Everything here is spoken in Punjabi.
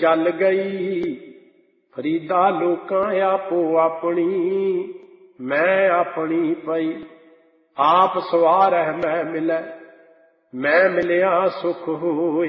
ਚੱਲ ਗਈ ਫਰੀਦਾ ਲੋਕਾਂ ਆਪੋ ਆਪਣੀ, ਮੈਂ ਆਪਣੀ ਪਈ। ਆਪ ਸਵਾਰਹਿ ਮੈਂ ਮਿਲੈ, ਮੈਂ ਮਿਲਿਆ ਸੁਖ ਹੋਇਆ।